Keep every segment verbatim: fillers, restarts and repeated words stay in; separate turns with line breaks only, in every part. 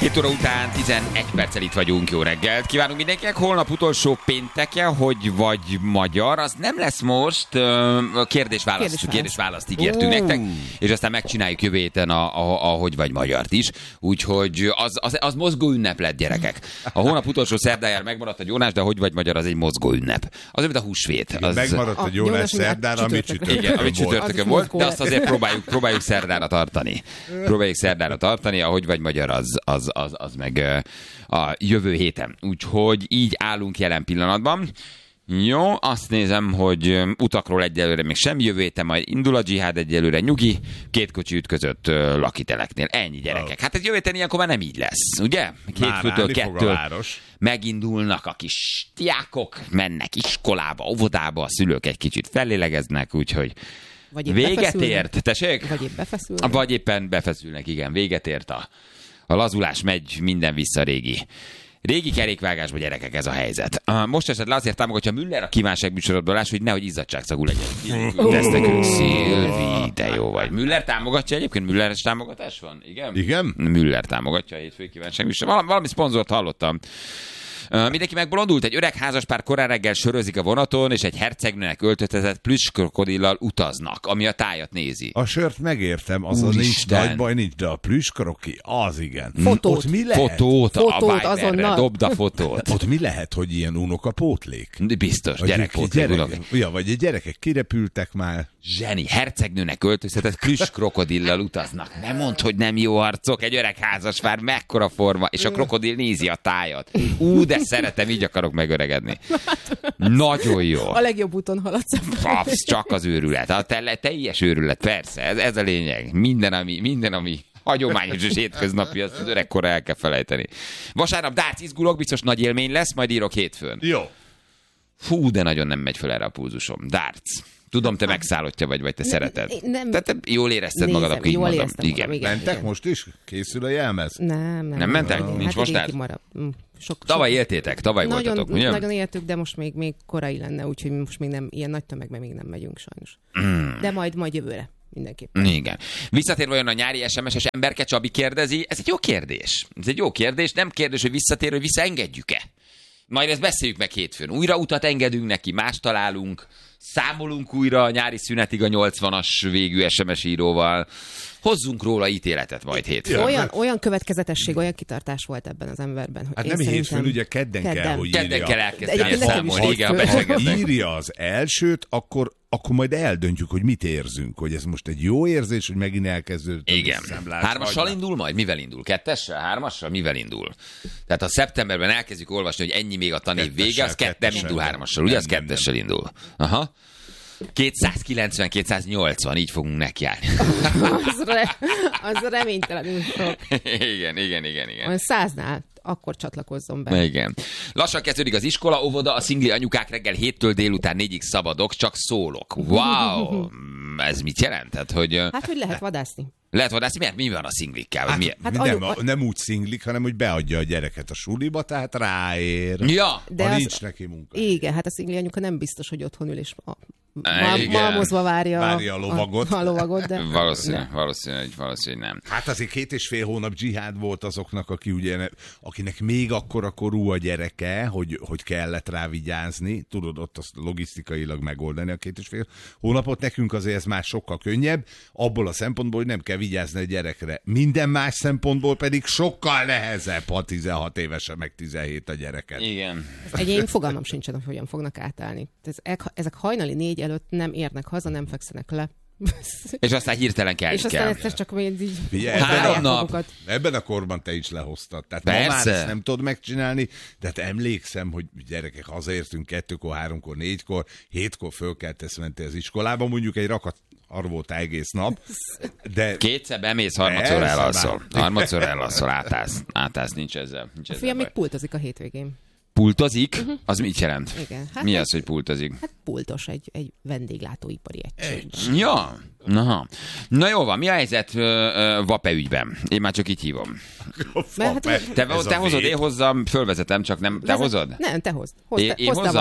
hét óra után tizenegy perccel itt vagyunk, jó reggelt. Kívánunk mindenkinek, holnap utolsó pénteke, hogy vagy magyar, az nem lesz most, kérdés-választ, kérdés-választ ígértünk uh. nektek, és aztán megcsináljuk jövő héten a, a, a hogy vagy magyart is, úgyhogy az, az, az mozgó ünnep lett, gyerekek. A hónap utolsó szerdájára megmaradt a Jónás, de a hogy vagy magyar az egy mozgó ünnep. Az, mint a húsvét. Az...
Megmaradt a Jónás szerdára, amit csütörtökön
volt. csütörtökön volt, de azt azért próbáljuk, próbáljuk szerdára tartani. Próbáljuk szerdára tartani, a hogy vagy magyar az, az, az, az meg a jövő héten. Úgyhogy így állunk jelen pillanatban. Jó, azt nézem, hogy utakról egyelőre még sem, jövő héten majd indul a dzsihád, egyelőre nyugi, két kocsi ütközött uh, lakiteleknél. Ennyi, gyerekek. Hát egy jövő héten ilyenkor már nem így lesz, ugye? Hétfőtől, kettől megindulnak a kis diákok, mennek iskolába, óvodába, a szülők egy kicsit fellélegeznek, úgyhogy véget ért, tessék?
Vagy épp befeszülnek.
Vagy éppen befeszülnek, igen, véget ért a, a lazulás, megy minden vissza régi. Régi kerékvágásba, gyerekek, ez a helyzet. Most esetleg azért támogatja Müller a kívánság műsorodolás, hogy nehogy izzadságszagú legyen. Tesztek Szilvi, de jó vagy. Müller támogatja egyébként? Mülleres támogatás van? Igen?
Igen?
Müller támogatja a hétfői kívánság műsorodolás. Valami szponzort hallottam. Uh, mindenki megbolondult, egy öreg házaspár korán reggel sörözik a vonaton, és egy hercegnőnek öltözetett plüss krokodillal utaznak, ami a tájat nézi.
A sört megértem, az a nincs nagy baj, nincs, de a plüss kroki, az igen.
Fotót.
Ott mi lehet?
Fotót,
Fotót
a Viberre,
azonnal.
dobd a fotót.
Ott mi lehet, hogy ilyen unokapótlék?
Biztos, gyerekpótlék.
Gyerek, ja, vagy a gyerekek kirepültek már.
Zseni, hercegnőnek öltözetett plüss krokodillal utaznak. Nem mondd, hogy nem jó arcok, egy öreg házaspár, mekkora forma, és a krokodil nézi a tájat. Ú, de szeretem, így akarok megöregedni. Nagyon jó.
A legjobb úton haladsz.
Papsz, csak az őrület. A te, teljes őrület, persze, ez, ez a lényeg. Minden, ami, minden, ami hagyományos és hétköznapi, azt az öregkora el kell felejteni. Vasárnap dárc izgulok, biztos nagy élmény lesz, majd írok hétfőn.
Jó.
Fú, de nagyon nem megy fel erre a pulzusom. Dárc. Tudom, te megszállottja vagy, vagy te nem, szereted. Nem. Tehát te jól érezted
Nézem,
magad, akkor így
jól
mondom.
Igen.
Igen.
igen.
Mentek
igen.
most is? Készül a jelmez?
Nem, nem.
Nem mentek?
Nem.
Nincs
hát
most
idén kimarad. Sok,
tavaly
sok...
éltétek, tavaly
nagyon,
voltatok, ugye?
Nagyon éltük, de most még, még korai lenne, úgyhogy most még nem, ilyen nagy tömegben még nem megyünk sajnos. Mm. De majd, majd jövőre. Mindenképpen.
Igen. Visszatérve olyan a nyári es em es-es emberke, Csabi kérdezi, ez egy jó kérdés. Ez egy jó kérdés, nem kérdés, hogy visszatér, hogy visszaengedjük-e. Majd ezt beszéljük meg hétfőn. Újra utat engedünk neki, más találunk, számolunk újra a nyári szünetig a nyolcvanas végű es em es íróval. Hozzunk róla ítéletet majd hétfőn.
Olyan, olyan következetesség, olyan kitartás volt ebben az emberben. Hogy
hát
én
nem
szerintem...
hétfőn, ugye kedden, kedden kell, hogy írja.
Kedden kell elkezdeni
De,
számolni. Igen, beszélgetnek.
Írja az elsőt, akkor, akkor majd eldöntjük, hogy mit érzünk. Hogy ez most egy jó érzés, hogy megint elkezdődött.
Igen. Hármassal indul majd? Mivel indul? Kettessel? Hármassal? Mivel indul? Tehát ha szeptemberben elkezdjük olvasni, hogy ennyi még a tanév vége, az kett, nem indul hármassal. Ugye? Az kettessel indul. Aha. kétszázkilencven kétszáznyolcvan, így fogunk nekiállni.
az, re, az reménytelenül fog.
Igen, igen, igen, igen.
Olyan száznál akkor csatlakozzon be.
Igen. Lassan kezdődik az iskola, óvoda, a szingli anyukák reggel héttől délután négyig szabadok, csak szólok. Wow! Ez mit jelent? Hát, hogy,
hát, hogy lehet vadászni.
Lehet vadászni? Miért? Mi van a szinglikkel?
Hát,
mi?
hát nem, a, nem úgy szinglik, hanem hogy beadja a gyereket a suliba, tehát ráér.
Ja.
De ha az, nincs neki munka.
Igen, hát a szingli anyuka nem biztos, hogy otthon ül és a, mal, malmozva várja,
várja a lovagot.
A, a lovagot de
valószínű, valószínű, valószínű, nem.
Hát azért két és fél hónap dzsihád volt azoknak, aki ugye, akinek még akkora korú a gyereke, hogy, hogy kellett rá vigyázni. Tudod, ott azt logisztikailag megoldani a két és fél hónapot. Nekünk azért ez már sokkal könnyebb, abból a szempontból, hogy nem kell vigyázni a gyerekre. Minden más szempontból pedig sokkal nehezebb, ha tizenhat évesen, meg tizenhét a gyereket.
Igen.
Egyébként fogalmam sincsen, hogy hogyan fognak átállni. Ezek, ezek hajnali négy előtt nem érnek haza, nem fekszenek le.
És aztán hirtelen kell.
És aztán egyszer csak még így...
Figyelj,
három nap.
Magukat. Ebben a korban te is lehoztad. Tehát
persze.
ma már ezt nem tudod megcsinálni, de hát emlékszem, hogy gyerekek, hazaértünk kettőkor, háromkor, négykor, hétkor fölkeltesz mentél az iskolába, mondjuk egy rakat arra volt egész nap. De...
Kétszer bemész, harmadszor elalszol. Harmadszor elalszol, átállsz. Átállsz, nincs ezzel. Nincs
a
ezzel
fiam még pultozik a hétvégén.
Pultozik? Uh-huh. Az mit jelent?
Igen. Hát
mi
egy,
az, hogy pultozik?
Hát pultos, egy, egy vendéglátóipari egység.
Ja. Naha. Na jó van, mi a helyzet uh, uh, Vape ügyben? Én már csak így hívom.
Hát,
te te hozod, én hozzam, fölvezetem, csak nem, te
Vezet,
hozod?
Nem, te hozd. Hozd,
én,
hozd
én
a Vapét.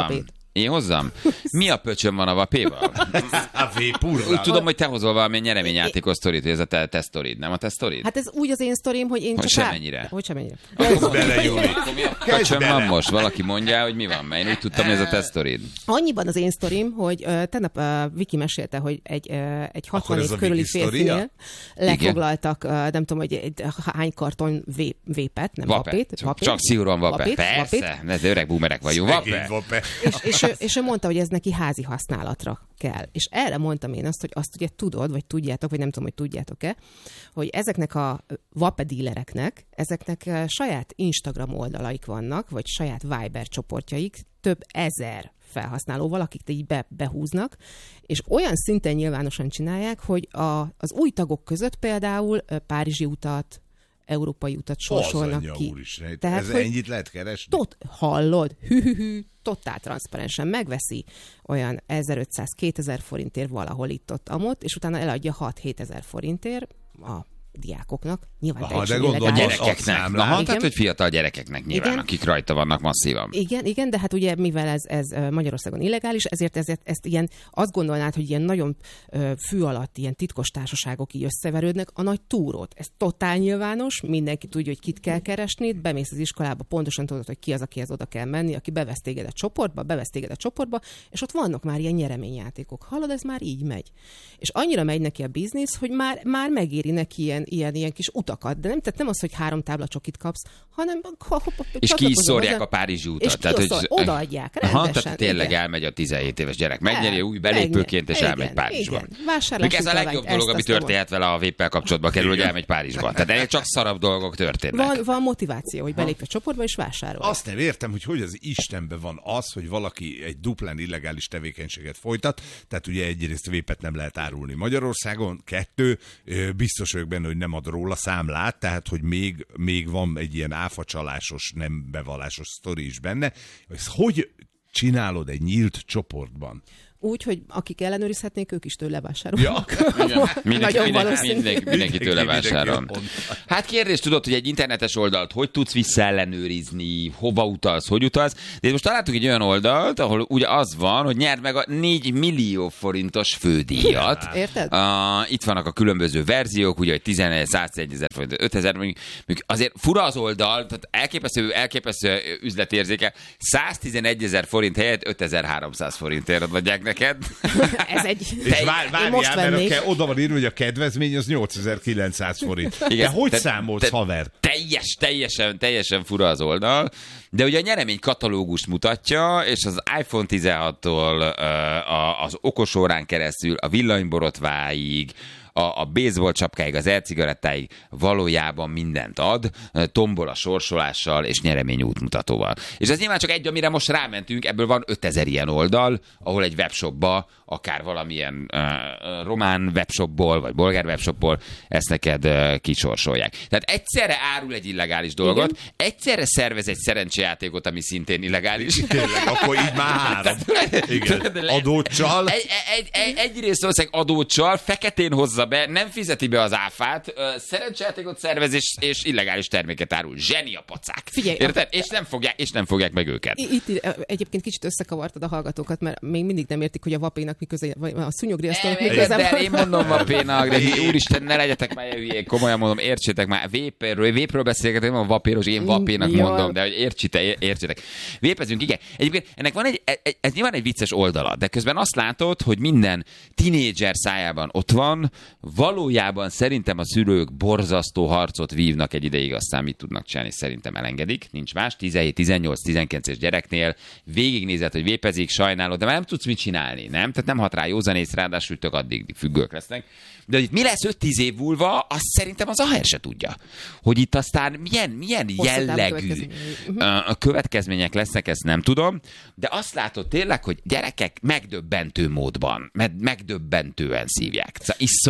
Én hozzam? Mi a pöcsön van a vapéval?
A vépurral.
Úgy tudom, hogy te hozol valamilyen nyereményjáték sztorit, hogy ez a te, te sztorid, nem a te sztorid?
Hát ez úgy az én sztorim, hogy én
Hogy
csak...
semennyire.
Hogy semennyire.
Kezd bele, Júli.
Akkor mi a
Kezd
pöcsön
bele.
van most? Valaki mondja, hogy mi van, mert én úgy tudtam, hogy ez a te sztorid.
Annyiban az én sztorim, hogy uh, tegnap uh, Viki mesélte, hogy egy, uh, egy hatvan
ez
év
a
körüli
Viki sztoria?
férfinél lefoglaltak, uh, nem tudom, hogy egy, hány karton vép, vépet, nem
Vape.
vapét.
Csak,
vapét.
csak szigorúan vape.
Vapét,
Persze, ez öreg boomerek vagyunk.
Szegény
Vape.
vape.
És, és, ő, és ő mondta, hogy ez neki házi használatra kell. És erre mondtam én azt, hogy azt ugye tudod, vagy tudjátok, vagy nem tudom, hogy tudjátok-e, hogy ezeknek a vape dílereknek, ezeknek uh, saját Instagram oldalaik vannak, vagy saját Viber csoportjaik, több ezer felhasználóval, akik így be, behúznak, és olyan szinten nyilvánosan csinálják, hogy a, az új tagok között például uh, párizsi utat, európai utat sorsolnak
Az
ki.
Úristen,
Tehát,
ez
hogy
ennyit lehet keresni?
Tot, hallod? Hű-hű-hű, totál transzparensen megveszi olyan ezerötszáz-kétezer forintért valahol itt-ott amott, és utána eladja hat-hétezer forintért a diákoknak. Nyilván
Aha,
teljesen
de gondolom,
illegális.
az-
Gyerekeknek.
számlát.
Na, hát,
Igen.
hogy fiatal gyerekeknek nyilván,
Igen.
akik rajta vannak masszívan.
Igen, igen, de hát ugye mivel ez, ez Magyarországon illegális, ezért, ezért ezt ilyen, azt gondolnád, hogy ilyen nagyon ö, fű alatt ilyen titkos társaságok így összeverődnek, a nagy túrót. Ez totál nyilvános, mindenki tudja, hogy kit kell keresni, bemész az iskolába, pontosan tudod, hogy ki az, akihez oda kell menni, aki bevesz téged a csoportba, bevesz téged a csoportba, és ott vannak már ilyen nyereményjátékok. Hallod, ez már így megy. És annyira megy neki a biznisz, hogy már, már megéri neki ilyen, ilyen, ilyen kis utakat, de nem, tehát nem az, hogy három tábla csokit kapsz, hanem
És ki is szórják a párizsi utat.
És tehát, hogy odaadják, rendesen.
Aha, tehát tényleg
igen.
elmegy a tizenhét éves gyerek,
El-
megnyeri új belépőként, és
igen,
elmegy Párizsba.
igen. Vásárlási
Még ez a legjobb
utalványt,
dolog,
ezt,
ami
azt nem
történhet vele a véppel kapcsolatban kerül, hogy elmegy Párizsba. Tehát ennél csak szarabb dolgok történnek.
Van, van motiváció, hogy belépj a csoportba és vásárolj.
Azt nem értem, hogy hogy az Istenben van az, hogy valaki egy duplán illegális tevékenységet folytat, tehát ugye egyrészt vépet nem lehet árulni Magyarországon, kettő, ö, biztos vagyok benne, hogy nem ad róla számlát, tehát hogy még, még van egy ilyen áfacsalásos, nem bevallásos sztori is benne. Ezt hogy csinálod egy nyílt csoportban?
Úgy, hogy akik ellenőrizhetnék, ők is tőle vásárolnak.
Ja.
Igen. Mindenki,
Nagyon
mindenki,
valószínű.
mindenki, mindenki tőle
Mindenki
vásárol.
pont.
Hát kérdés, tudod, hogy egy internetes oldalt hogy tudsz visszaellenőrizni, hova utalsz, hogy utalsz, de most találtuk egy olyan oldalt, ahol ugye az van, hogy nyerd meg a négy millió forintos fődíjat.
Érted?
Uh, itt vannak a különböző verziók, ugye, hogy tizenegy, százegy ezer forint, ötezer, mondjuk, mondjuk azért fura az oldal, tehát elképesztő, elképesztő üzletérzéke, száztizenegy ezer forint helyett ötezer-háromszáz forintért adják neked.
Ez egy...
És vár,
Én most
várjál, mert a
vennék.
ke, oda van írva, hogy a kedvezmény az nyolcezer-kilencszáz forint.
Igen,
De hogy
te-
számolsz,
te-
haver?
Teljes, teljesen, teljesen fura az oldal, de ugye a nyeremény katalógust mutatja, és az iPhone tizenhattól ö, a, az okosórán keresztül a villanyborotváig, a, a baseball csapkáig, az e-cigarettáig valójában mindent ad, tombol a sorsolással és nyeremény útmutatóval. És ez nyilván csak egy, amire most rámentünk, ebből van ötezer ilyen oldal, ahol egy webshopba, akár valamilyen uh, román webshopból, vagy bolgár webshopból ezt neked uh, kisorsolják. Tehát egyszerre árul egy illegális dolgot, igen. Egyszerre szervez egy szerencsejátékot, ami szintén illegális.
Tényleg, akkor így már három. Igen. Adóccsal.
Egy, egy, egy, egyrészt valószínűleg adóccsal, feketén hozza be, nem fizeti be az áfát, szerencsejátékot szervez és, és illegális terméket árul. Zseni a pacák.
Figyelj,
érted? És nem fogják, és nem fogják meg őket.
Itt egyébként kicsit összekavartad a hallgatókat, mert még mindig nem értik, hogy a vapénak mi köze, vagy a szúnyogriasztónak mi köze
De
van.
én mondom vapénak, de úristen, ne legyetek már hülyék, komolyan mondom, értsétek már, vépről, vépről beszélgetem, a vapéros, én vapénak
Jó.
mondom, de hogy értsitek, értsétek. Vépezünk, igen. Egyébként ennek van egy, egy, ez nyilván egy vicces oldala, de közben azt látod, hogy minden tinédzser szájában ott van, valójában szerintem a szülők borzasztó harcot vívnak egy ideig, aztán mit tudnak csinálni, szerintem elengedik, nincs más, tizenhét, tizennyolc, tizenkilences gyereknél végignézed, hogy vépezik, sajnálod, de már nem tudsz mit csinálni, nem? Tehát nem hat rá józanész, ráadásul tök addig függők lesznek. De hogy itt mi lesz öt-tíz év múlva, azt szerintem az Aher se tudja. Hogy itt aztán milyen, milyen jellegű következmények. a következmények lesznek, ezt nem tudom, de azt látod tényleg, hogy gyerekek megdöbbentő módban, megdöbbentően szívják. Szóval iszonyú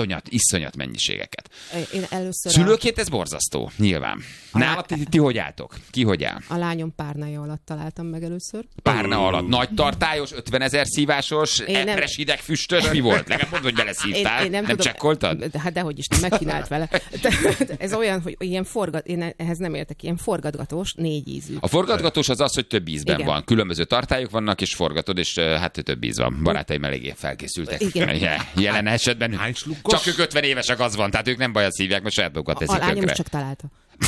iszonyat, iszonyat mennyiségeket.
Én először
Szülőként ez borzasztó, nyilván. Nálad ti, ti hogy álltok? Ki hogy áll?
A lányom párnája alatt találtam meg először.
Párna alatt. Nagy tartályos, ötvenezer szívásos, epres hideg füstös, mi volt? Legalább mondd, hogy beleszívtál. Én, én nem, nem csekkoltad?
De, hát dehogy is, megkínált vele. De, de ez olyan, hogy ilyen forgat, én ehhez nem értek, ilyen forgatgatós, négy ízű.
A forgatgatós az az, hogy több ízben
Igen.
van. Különböző tartályok vannak, és forgatod, és hát több íz van. Barátaim eléggé felkészültek.
Igen.
Jelen esetben.
Hány slukkos?
Csak ők ötven évesek, az van, tehát ők nem bajat szívják, mert saját magukat
A
teszik
lányom is
tönkre.
csak találta.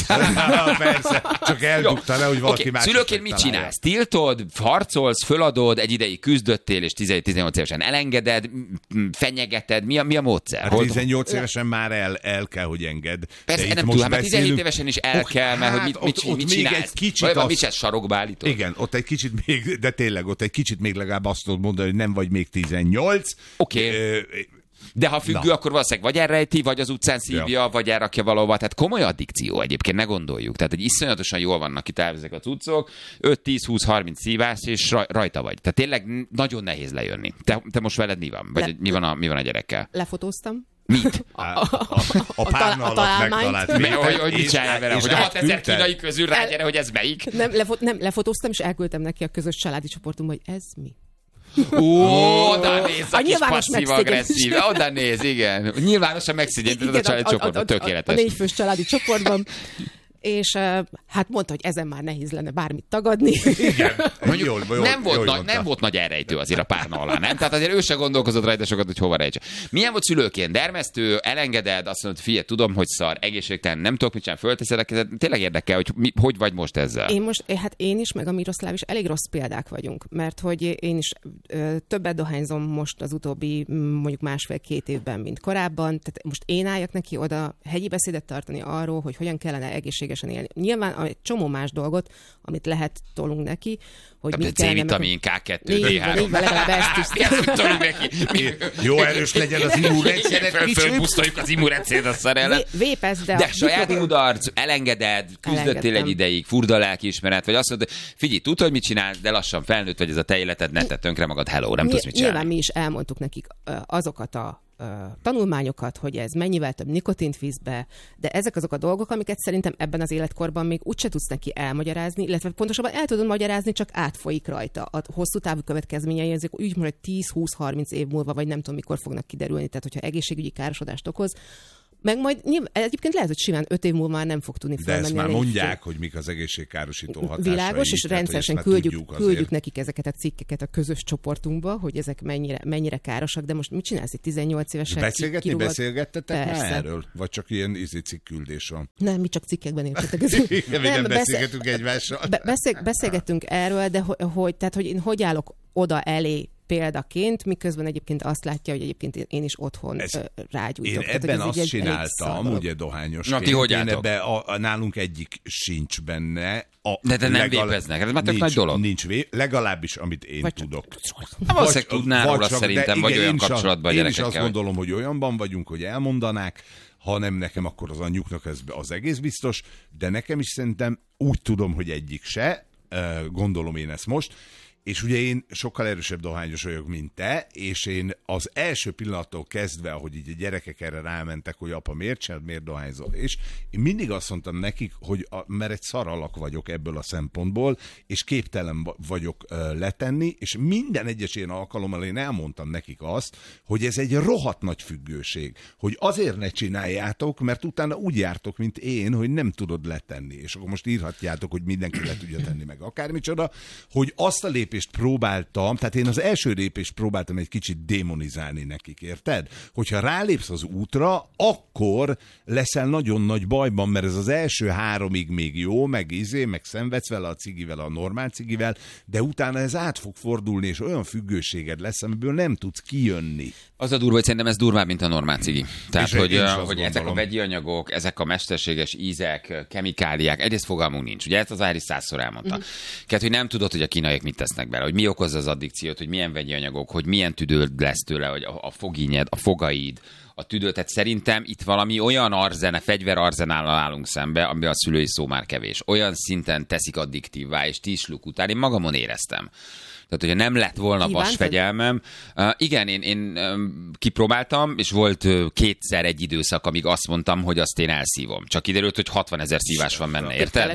Persze, csak eldugta le, hogy valaki
okay.
más.
Szülőként mit csinálsz? Tiltod, harcolsz, föladod, egy ideig küzdöttél, és tizenhét-tizennyolc évesen elengeded, fenyegeted, mi a, mi a módszer?
Hát tizennyolc évesen már el, el kell, hogy engedd.
Persze,
De
nem
most
tudom, hát
beszélünk...
tizenhét évesen is el kell, mert
hát,
hogy mit,
ott,
mit,
ott
mit
még
csinálsz?
egy kicsit
Vagy
az...
mit csinálsz, sarokba állítod?
Igen, ott egy kicsit még, de tényleg ott egy kicsit még legalább azt tudod mondani, hogy nem vagy még tizennyolc.
Oké. Okay. De ha függő, Na. akkor valószínűleg vagy elrejti, vagy az utcán szívja, ja. vagy elrakja valahova. Tehát komoly addikció egyébként, ne gondoljuk. Tehát egy iszonyatosan jól vannak itt ezek a cuccok, öt, tíz, húsz, harminc szívás, és rajta vagy. Tehát tényleg nagyon nehéz lejönni. Te, te most veled mi van? Vagy Le... mi, van a, mi van a gyerekkel?
Lefotóztam.
Mit?
A, a, a, a párna alatt megtalált.
Mi, hogy, hogy mit csinálja vele? Hogy a hatezer kínai közül rágyere, hogy ez melyik?
Nem, lefo- nem, lefotóztam, és elküldtem neki a közös családi csoportunkba, hogy ez mi.
Ó, oda néz a, a kis passzív-agresszív. Oda néz, igen. Nyilvánosan megszigyented a családi csoportban, tökéletes.
A, a, a négyfős családi csoportban. És uh, hát mondta, hogy ezen már nehéz lenne bármit tagadni.
Igen.
Mondjuk,
jól, jól,
nem, volt
jól
nagy, nem volt nagy elrejtő azért a párna alá, nem? Tehát azért ő se gondolkozott rajta sokat, hogy hova rejtse. Milyen volt szülőként? Dermesztő, elengeded, azt mondod, figyelj, tudom, hogy szar, egészségtelen, nem tudok mit csinálni, fölteszed a kezed. Tényleg érdekel, hogy mi, hogy vagy most ezzel?
Én most, hát én is, meg a Miroszláv is elég rossz példák vagyunk, mert hogy én is ö, többet dohányzom most az utóbbi mondjuk másfél-két évben, mint korábban. Tehát most én álljak neki oda hegyi beszédet tartani arról, hogy hogyan kellene egészségesen élni. Nyilván egy csomó más dolgot, amit lehet tolunk neki, hogy
mit kellene... C-vitamin, ká kettő, dé három.
Legalább ezt is.
Jó erős legyen az immunrendszeret.
Fölpusztoljuk az immunrendszeret a szar ellen.
Vépesz, de...
De saját kudarc, elengeded, küzdöttél egy ideig, furda lelkiismeret, vagy azt mondod, figyelj, tudod, hogy mit csinálsz, de lassan felnőtt vagy, ez a te életed, ne tedd tönkre magad, hello, nem tudsz mit csinálni.
Nyilván mi is elmondtuk nekik azokat a tanulmányokat, hogy ez mennyivel több nikotint visz be, de ezek azok a dolgok, amiket szerintem ebben az életkorban még úgyse tudsz neki elmagyarázni, illetve pontosabban el tudod magyarázni, csak átfolyik rajta. A hosszú távú következményei ezek úgy mondom, hogy tíz, húsz, harminc év múlva, vagy nem tudom mikor fognak kiderülni, tehát hogyha egészségügyi károsodást okoz, meg majd nyilván, egyébként lehet, hogy simán öt év múlva már nem fog tudni felmenni.
De ezt már mondják, hogy mik az egészségkárosító hatásai.
Világos, és
tehát,
rendszeresen küldjük, küldjük nekik ezeket a cikkeket a közös csoportunkba, hogy ezek mennyire, mennyire károsak, de most mit csinálsz itt tizennyolc évesen?
Beszélgetni,
kirúgod?
beszélgettetek már erről? Vagy csak ilyen izi cikküldés van?
Nem, mi csak cikkekben értetek.
nem, nem beszélgetünk egymással.
Be, beszél, beszélgetünk erről, de hogy, hogy, tehát, hogy én hogy állok oda elé példaként, miközben egyébként azt látja, hogy egyébként én is otthon ez, rágyújtok.
Én tehát, ebben azt egy, csináltam, ugye dohányosként.
Na, ti hogy álltok?
Ebbe a, a, nálunk egyik sincs benne. A
de te nem
legal...
vépeznek, ez már tök
nincs,
nagy dolog.
Nincs vé... legalábbis, amit én
vagy
tudok.
Valószínűleg tudnál róla szerintem, vagy olyan kapcsolatban a
gyerekekkel. Én is azt
hogy...
gondolom, hogy olyanban vagyunk, hogy elmondanák, ha nem nekem, akkor az anyjuknak ez az egész biztos, de nekem is szerintem úgy tudom, hogy egyik se, gondolom én ezt most, és ugye én sokkal erősebb dohányos vagyok, mint te, és én az első pillanattól kezdve, ahogy így a gyerekek erre rámentek, hogy apa, miért csinálod, miért dohányzol, és én mindig azt mondtam nekik, hogy a, mert egy szar alak vagyok ebből a szempontból, és képtelen vagyok uh, letenni, és minden egyes ilyen alkalommal én elmondtam nekik azt, hogy ez egy rohadt nagy függőség, hogy azért ne csináljátok, mert utána úgy jártok, mint én, hogy nem tudod letenni, és akkor most írhatjátok, hogy mindenki le tudja tenni meg akármicsoda, hogy azt a lépést próbáltam, tehát én az első lépést próbáltam egy kicsit démonizálni nekik, érted? Hogyha rálépsz az útra, akkor leszel nagyon nagy bajban, mert ez az első háromig még jó, meg izé, meg szenvedsz vele a cigivel, a normál cigivel, de utána ez át fog fordulni, és olyan függőséged lesz, amiből nem tudsz kijönni.
Az a durva, hogy szerintem ez durvább, mint a normál cigi. Tehát,
és
hogy, hogy ezek a vegyi anyagok, ezek a mesterséges ízek, kemikáliák, egyrészt fogalmunk nincs. Ugye ezt az Ári százszor elmondta. Mm. Tehát, hogy nem tudod, hogy a kínaiak mit tesznek bele, hogy mi okozza az addikciót, hogy milyen vegyi anyagok, hogy milyen tüdőd lesz tőle, hogy a, a fogínyed, a fogaid, a tüdő. Tehát szerintem itt valami olyan arzene, fegyver arzenállal állunk szembe, amiben a szülői szó már kevés. Olyan szinten teszik addiktívvá, és tíz sluk után én magamon éreztem. Tehát, hogyha nem lett volna vasfegyelmem. Uh, igen, én, én um, kipróbáltam, és volt uh, kétszer egy időszak, amíg azt mondtam, hogy azt én elszívom. Csak kiderült, hogy hatvanezer szívás van benne, érted?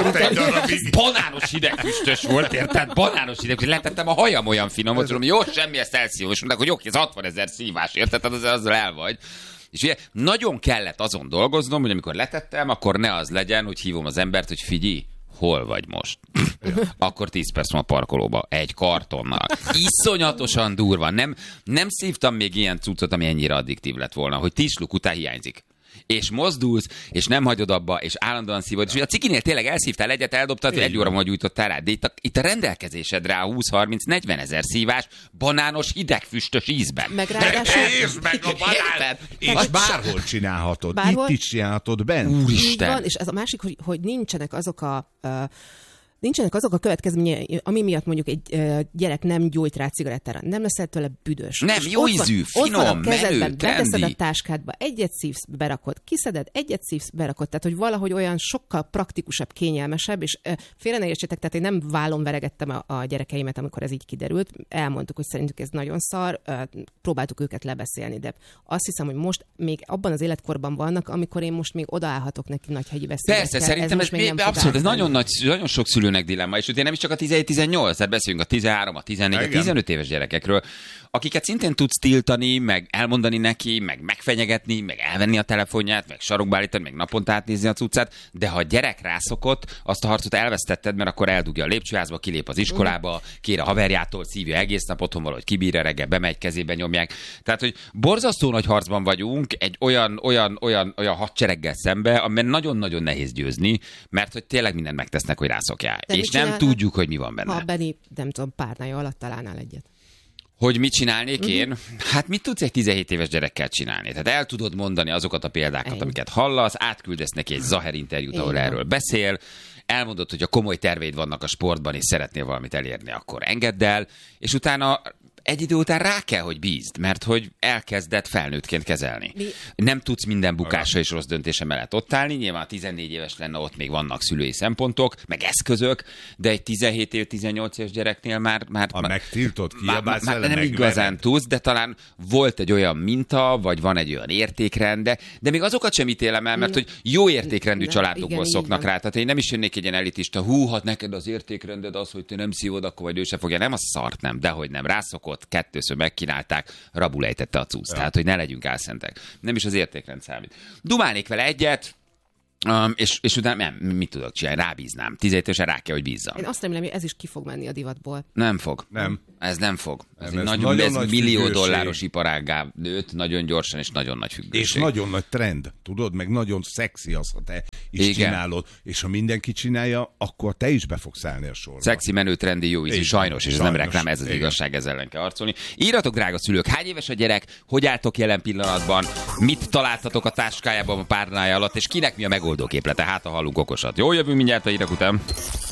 Banános hidegfüstös volt, érted? Banános hidegfüstös. Letettem a hajam olyan finom, hogy tudom, jó, semmi, ezt elszívom. És mondták, hogy oké, ez hatvanezer szívás, érted? Tehát azzal el vagy. És ugye nagyon kellett azon dolgoznom, hogy amikor letettem, akkor ne az legyen, hogy hívom az embert, hogy figyelj, hol vagy most? Akkor tíz perc van a parkolóba, egy kartonnal. Iszonyatosan durva. Nem, nem szívtam még ilyen cuccot, ami ennyire addiktív lett volna, hogy tíz sluk után hiányzik. És mozdulsz, és nem hagyod abba, és állandóan szívod. És a cikinél tényleg elszívtál egyet, eldobtad, egy óra múlva gyújtottál rá. De itt a, itt a rendelkezésedre a húsz harminc negyven ezer szívás banános hidegfüstös ízben.
Meg ráadásul...
meg a banán! És bárhol csinálhatod.
Bárhol?
Itt is csinálhatod bent.
Úristen!
Így van, és ez a másik, hogy, hogy nincsenek azok a... Uh, Nincsenek azok a következményei, ami miatt mondjuk egy uh, gyerek nem gyújt rá cigarettára. Nem leszel tőle büdös.
Nem,
és
jó
ott
ízű,
van,
finom,
ott van a kezedben,
menő,
beteszed
trendi.
a táskádba, egyet szívsz, berakod, kiszeded, egyet szívsz, berakod. Tehát, hogy valahogy olyan sokkal praktikusabb, kényelmesebb, és uh, félre ne értsétek, tehát én nem vállon veregettem a, a gyerekeimet, amikor ez így kiderült. Elmondtuk, hogy szerintük ez nagyon szar, uh, próbáltuk őket lebeszélni, de azt hiszem, hogy most még abban az életkorban vannak, amikor én most még odaállhatok neki Nagyhegyi beszédekkel.
Persze, szerintem ez, ez, abszolút, ez nagyon, nagy, nagyon sok szülőnek dilemma, és ugye nem is csak a tizenhét tizennyolc, tehát beszélünk a tizenhárom, a tizennégy, a tizenöt éves gyerekekről, akiket szintén tudsz tiltani, meg elmondani neki, meg megfenyegetni, meg elvenni a telefonját, meg sarokba állítani, meg naponta átnézni a cuccát, de ha a gyerek rászokott, azt a harcot elvesztetted, mert akkor eldugja a lépcsőházba, kilép az iskolába, kér a haverjától, szívja egész nap otthon valahogy kibírja, reggel bemegy, kezébe nyomják. Tehát, hogy borzasztó nagy harcban vagyunk egy olyan, olyan, olyan, olyan hadsereggel szembe, amiben nagyon-nagyon nehéz győzni, mert hogy tényleg mindent megtesznek, hogy rászokjál.
De
és nem tudjuk, hogy mi van benne.
Ha Benni, nem tudom, párnája alatt találnál egyet.
Hogy mit csinálnék én? Uh-huh. Hát mit tudsz egy tizenhét éves gyerekkel csinálni? Tehát el tudod mondani azokat a példákat, Ennyi. amiket hallasz, átküldesz neki egy Zaher interjút, ahol Igen. erről beszél, elmondod, hogy a komoly terveid vannak a sportban, és szeretnél valamit elérni, akkor engedd el, és utána egy idő után rá kell, hogy bízd, mert hogy elkezded felnőttként kezelni. Mi? Nem tudsz minden bukásra és rossz döntése mellett ott állni, nyilván tizennégy éves lenne, ott még vannak szülői szempontok, meg eszközök, de egy tizenhét év, tizennyolc éves gyereknél már... már
ha megtiltod,
kiabálsz vele, nem igazán tudsz, de talán volt egy olyan minta, vagy van egy olyan értékrend, de, de még azokat sem ítélem el, mert hogy jó értékrendű
de,
családokból
igen,
szoknak rá. Tehát én nem is jönnék egy ilyen elitista, hú, hát neked az értékrended az, hogy te nem szívod, akkor vagy ő se fogja. Nem, az szart nem, dehogy nem. Rászokott, kettőször megkínálták, rabul ejtette a cucc. Ja. Tehát, hogy ne legyünk álszentek. Nem is az értékrend számít. Dumálnék vele egyet, Um, és, és utána nem, mit tudok csinálni? Rábíznám. tizenhét évesen rá kell, hogy bízzam.
Én azt remélem, hogy ez is ki fog menni a divatból.
Nem fog.
Nem.
Ez nem fog. Ez,
nem, ez
nagyon,
nagyon
ez
nagy
millió
függőség.
dolláros iparággá nőtt, nagyon gyorsan, és nagyon nagy függőség.
És nagyon nagy trend, tudod? Meg nagyon szexi az, ha te is Igen. csinálod. És ha mindenki csinálja, akkor te is be fogsz állni a sorba.
Szexi, menő, trendi, jó ízű, sajnos, és ez nem reklám, ez az Igen. igazság, ez ellen kell harcolni. Írjatok, drága szülők, hány éves a gyerek, hogy álltok jelen pillanatban, mit találtatok a táskájában a párnája alatt, és kinek mi a megoldóképlete? Hát, ha hallunk okosat. Jó, jövünk mindjárt a hírek után.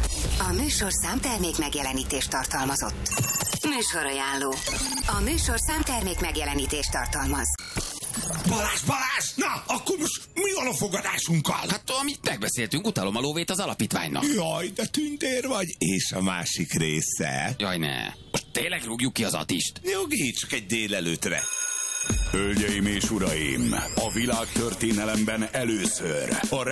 A műsor számtermék megjelenítést tartalmazott. Műsorajánló. A műsor számtermék megjelenítést tartalmaz.
Balázs, Balázs! Na, akkor most mi van a fogadásunkkal?
Hát, amit megbeszéltünk, utalom a lóvét az alapítványnak.
Jaj, de tündér vagy. És a másik része?
Jaj, ne. Most tényleg rúgjuk ki az atist?
Nyugi, csak egy délelőtre.
Hölgyeim és uraim, a világtörténelemben először a